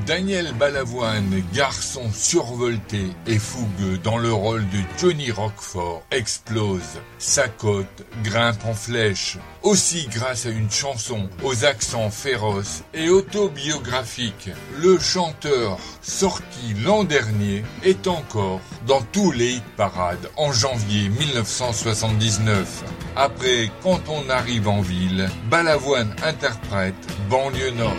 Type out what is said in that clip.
Daniel Balavoine, garçon survolté et fougueux dans le rôle de Johnny Roquefort, explose. Sa cote grimpe en flèche. Aussi grâce à une chanson aux accents féroces et autobiographiques. Le chanteur, sorti l'an dernier, est encore dans tous les hit-parades en janvier 1979. Après Quand on arrive en ville, Balavoine interprète Banlieue Nord.